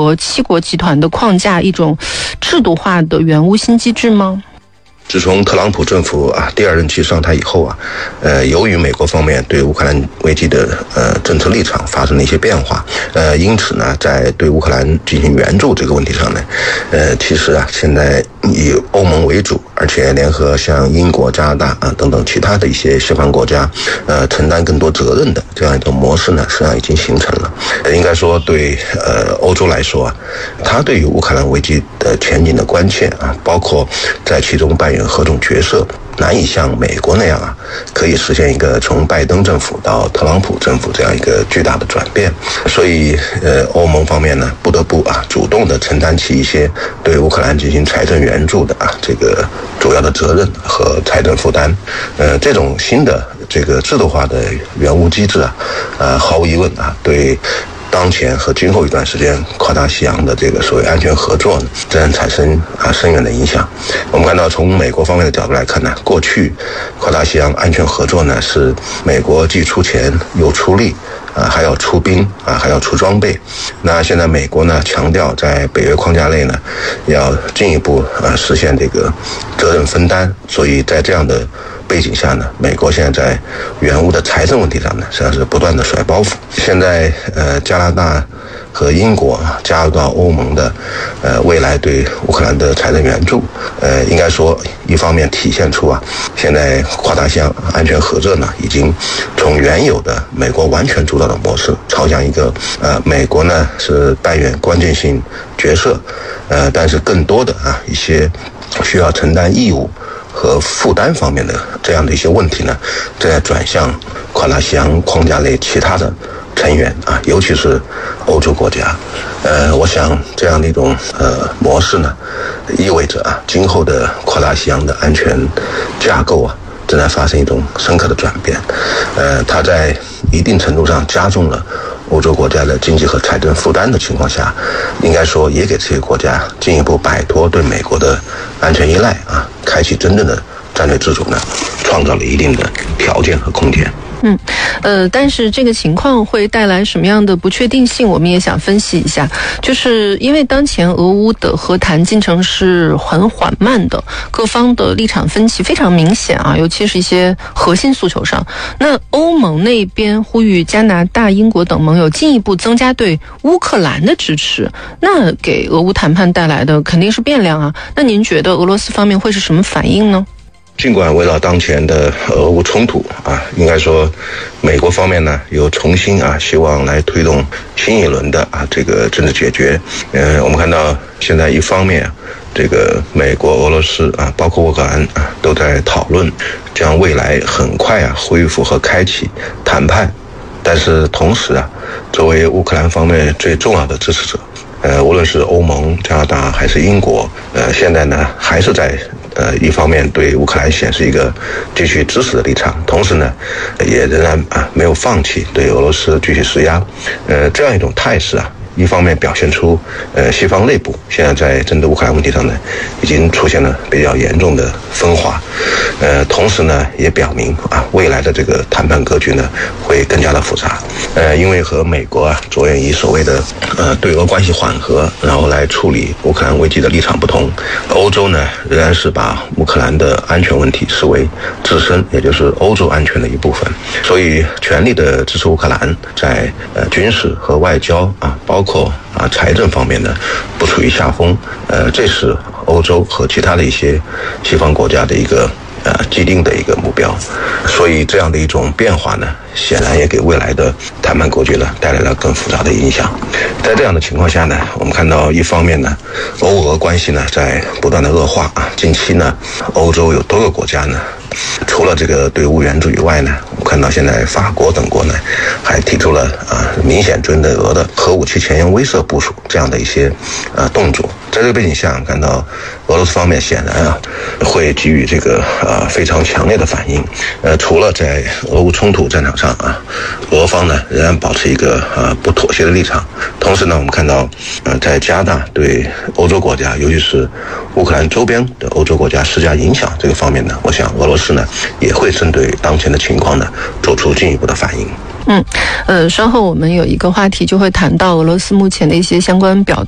国七国集团的框架一种制度化的援乌新机制吗？ 自从特朗普政府第二任期上台以后由于美国方面对乌克兰危机的政策立场发生了一些变化，因此呢，在对乌克兰进行援助这个问题上呢，其实现在以欧盟为主，而且联合像英国、加拿大等等其他的一些西方国家，承担更多责任的这样一种模式呢，实际上已经形成了。应该说，对欧洲来说它对于乌克兰危机的前景的关切包括在其中扮演何种角色，难以像美国那样可以实现一个从拜登政府到特朗普政府这样一个巨大的转变。所以欧盟方面呢，不得不主动的承担起一些对乌克兰进行财政援助的这个主要的责任和财政负担。这种新的这个制度化的援乌机制毫无疑问对当前和今后一段时间跨大西洋的这个所谓安全合作呢，自然产生深远的影响。我们看到，从美国方面的角度来看呢，过去跨大西洋安全合作呢是美国既出钱又出力还要出兵还要出装备。那现在美国呢强调在北约框架内呢要进一步实现这个责任分担，所以在这样的背景下呢，美国现在在援乌的财政问题上呢，实际上是不断的甩包袱。现在加拿大和英国加入到欧盟的未来对乌克兰的财政援助，应该说一方面体现出现在跨大西洋安全合作呢，已经从原有的美国完全主导的模式，朝向一个美国呢是扮演关键性角色，但是更多的一些需要承担义务和负担方面的这样的一些问题呢，正在转向跨大西洋框架内其他的成员尤其是欧洲国家。我想这样的一种模式呢，意味着今后的跨大西洋的安全架构正在发生一种深刻的转变。它在一定程度上加重了欧洲国家的经济和财政负担的情况下，应该说也给这些国家进一步摆脱对美国的安全依赖开启真正的战略自主呢，创造了一定的条件和空间。 但是这个情况会带来什么样的不确定性，我们也想分析一下。就是因为当前俄乌的和谈进程是很缓慢的，各方的立场分歧非常明显尤其是一些核心诉求上。那欧盟那边呼吁加拿大、英国等盟友进一步增加对乌克兰的支持，那给俄乌谈判带来的肯定是变量那您觉得俄罗斯方面会是什么反应呢？ 尽管围绕当前的俄乌冲突应该说美国方面呢有重新希望来推动新一轮的这个政治解决。我们看到现在一方面这个美国、俄罗斯包括乌克兰都在讨论将未来很快恢复和开启谈判，但是同时作为乌克兰方面最重要的支持者，无论是欧盟、加拿大还是英国，现在呢还是在一方面对乌克兰显示一个继续支持的立场，同时呢也仍然没有放弃对俄罗斯继续施压。这样一种态势一方面表现出西方内部现在在针对乌克兰问题上呢已经出现了比较严重的分化，同时呢也表明未来的这个谈判格局呢会更加的复杂。因为和美国着眼于所谓的对俄关系缓和，然后来处理乌克兰危机的立场不同，欧洲呢仍然是把乌克兰的安全问题视为自身也就是欧洲安全的一部分，所以全力的支持乌克兰在军事和外交包括财政方面呢不处于下风。这是欧洲和其他的一些西方国家的一个既定的一个目标。所以这样的一种变化呢，显然也给未来的谈判格局呢带来了更复杂的影响。在这样的情况下呢，我们看到一方面呢，欧俄关系呢在不断的恶化近期呢，欧洲有多个国家呢，除了这个对乌援助以外呢，我们看到现在法国等国呢还提出了明显针对俄的核武器前沿威慑部署这样的一些动作。在这个背景下，看到俄罗斯方面显然会给予这个非常强烈的反应。除了在俄乌冲突战场上俄方呢仍然保持一个不妥协的立场，同时呢我们看到在加大对欧洲国家，尤其是乌克兰周边的欧洲国家施加影响这个方面呢，我想俄罗斯呢也会针对当前的情况呢做出进一步的反应。 稍后我们有一个话题就会谈到俄罗斯目前的一些相关表